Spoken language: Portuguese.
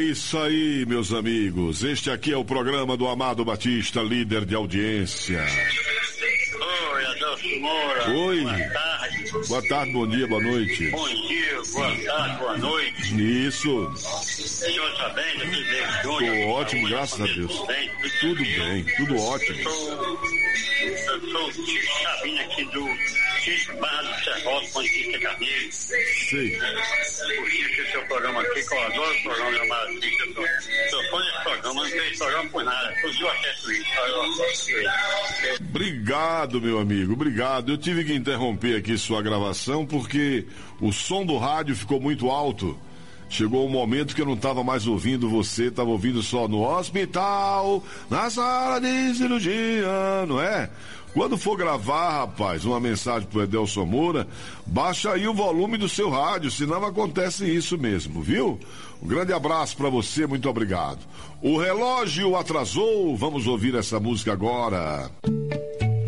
isso aí, meus amigos. Este aqui é o programa do Amado Batista, líder de audiência. Oi, Adolfo Moura. Oi. Boa tarde. Boa tarde, bom dia, boa noite. Bom dia, boa tarde, boa noite. Isso. O senhor está bem? Tudo bem, Tô ótimo, graças a Deus. Tudo bem, tudo ótimo. Eu sou o Tio Sabino aqui do Tio Barra do Serrote, Pontífice Carneiro. Sei. Curti o seu programa aqui, que eu adoro o programa do Amado Batista. Eu sou fã desse programa, não tenho programa por nada. Eu acesso isso. Obrigado, meu amigo, obrigado. Eu tive que interromper aqui sua gravação porque o som do rádio ficou muito alto. Chegou um momento que eu não estava mais ouvindo você, estava ouvindo só no hospital, na sala de cirurgia, não é? Quando for gravar, rapaz, uma mensagem pro Edelson Moura, baixa aí o volume do seu rádio, senão acontece isso mesmo, viu? Um grande abraço para você, muito obrigado. O relógio atrasou, vamos ouvir essa música agora.